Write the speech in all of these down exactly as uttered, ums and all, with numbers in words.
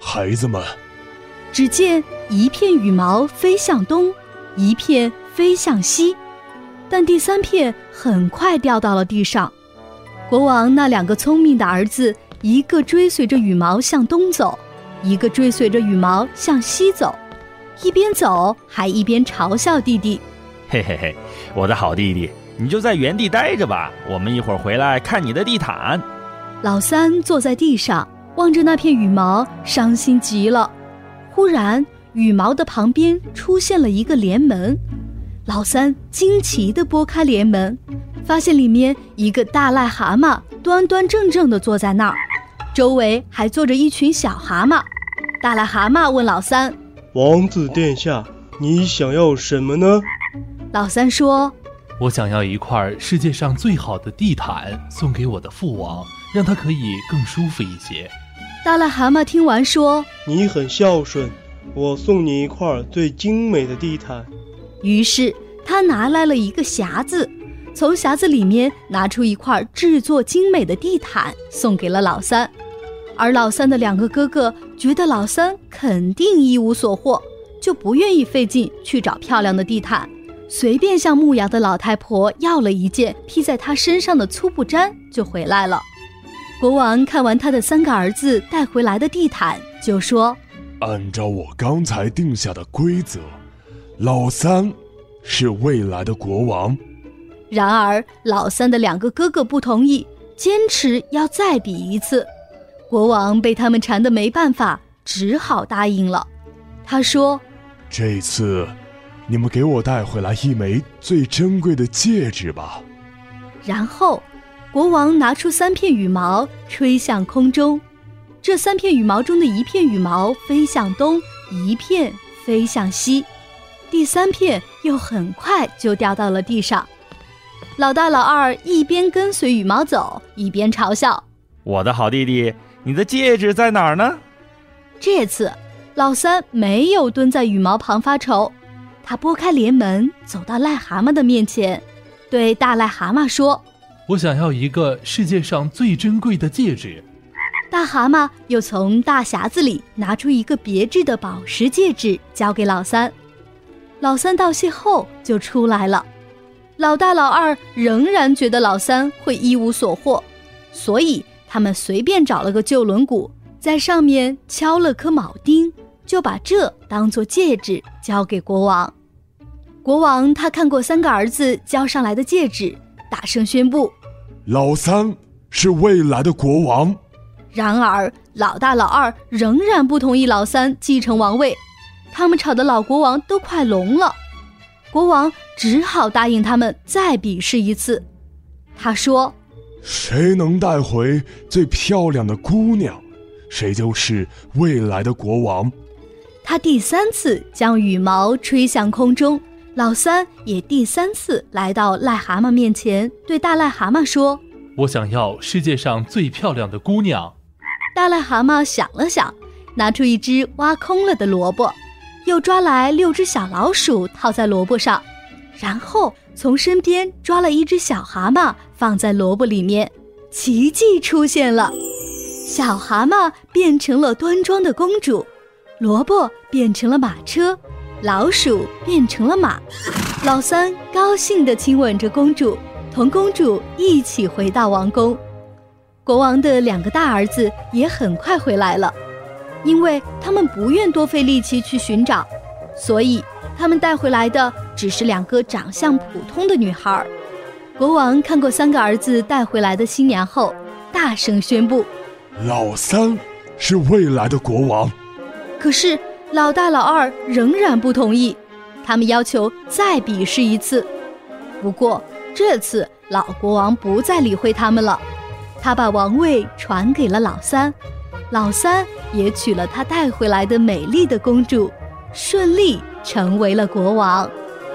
孩子们。 只见一片羽毛飞向东，一片飞向西，但第三片很快掉到了地上。国王那两个聪明的儿子，一个追随着羽毛向东走，一个追随着羽毛向西走，一边走还一边嘲笑弟弟。 嘿嘿嘿，我的好弟弟，你就在原地待着吧，我们一会儿回来看你的地毯。 老三坐在地上，望着那片羽毛，伤心极了。忽然，羽毛的旁边出现了一个帘门，老三惊奇地拨开帘门，发现里面一个大癞蛤蟆端端正正地坐在那儿，周围还坐着一群小蛤蟆。大癞蛤蟆问老三： 王子殿下，你想要什么呢？ 老三说： 我想要一块世界上最好的地毯送给我的父王，让他可以更舒服一些。 大癞蛤蟆听完说： 你很孝顺，我送你一块最精美的地毯。 于是他拿来了一个匣子，从匣子里面拿出一块制作精美的地毯，送给了老三。而老三的两个哥哥觉得老三肯定一无所获，就不愿意费劲去找漂亮的地毯，随便向牧羊的老太婆要了一件披在他身上的粗布毡，就回来了。国王看完他的三个儿子带回来的地毯，就说： 按照我刚才定下的规则，老三是未来的国王。 然而老三的两个哥哥不同意，坚持要再比一次。国王被他们缠得没办法，只好答应了。他说： 这次你们给我带回来一枚最珍贵的戒指吧。 然后国王拿出三片羽毛吹向空中，这三片羽毛中的一片羽毛飞向东，一片飞向西，第三片又很快就掉到了地上。老大老二一边跟随羽毛走，一边嘲笑： 我的好弟弟，你的戒指在哪儿呢？ 这次老三没有蹲在羽毛旁发愁，他拨开帘门，走到癞蛤蟆的面前，对大癞蛤蟆说： 我想要一个世界上最珍贵的戒指。 大蛤蟆又从大匣子里拿出一个别致的宝石戒指，交给老三。老三道谢后就出来了。老大老二仍然觉得老三会一无所获，所以他们随便找了个旧轮毂，在上面敲了颗铆钉，就把这当作戒指交给国王。国王他看过三个儿子交上来的戒指，大声宣布： 老三是未来的国王。 然而老大老二仍然不同意老三继承王位，他们吵得老国王都快聋了。国王只好答应他们再比试一次。他说： 谁能带回最漂亮的姑娘，谁就是未来的国王。 他第三次将羽毛吹向空中，老三也第三次来到癞蛤蟆面前，对大癞蛤蟆说： 我想要世界上最漂亮的姑娘。 大癞蛤蟆想了想，拿出一只挖空了的萝卜，又抓来六只小老鼠套在萝卜上，然后从身边抓了一只小蛤蟆放在萝卜里面。奇迹出现了，小蛤蟆变成了端庄的公主，萝卜变成了马车，老鼠变成了马。老三高兴地亲吻着公主，同公主一起回到王宫。国王的两个大儿子也很快回来了，因为他们不愿多费力气去寻找，所以他们带回来的只是两个长相普通的女孩。国王看过三个儿子带回来的新娘后，大声宣布： 老三是未来的国王。 可是老大老二仍然不同意，他们要求再比试一次。不过这次老国王不再理会他们了，他把王位传给了老三，老三也娶了他带回来的美丽的公主，顺利成为了国王。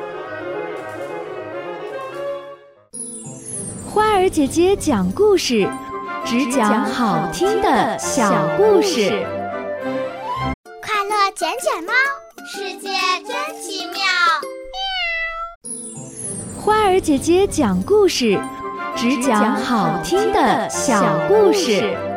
花儿姐姐讲故事，只讲好听的小故事。 快乐捡捡猫，世界真奇妙。 花儿姐姐讲故事，只讲好听的小故事。